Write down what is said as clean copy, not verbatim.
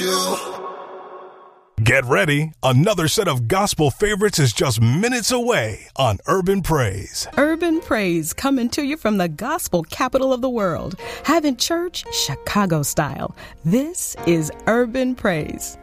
Get ready. Another set of gospel favorites is just minutes away on Urban Praise. Urban Praise coming to you from the gospel capital of the world. Having church Chicago style. This is Urban Praise.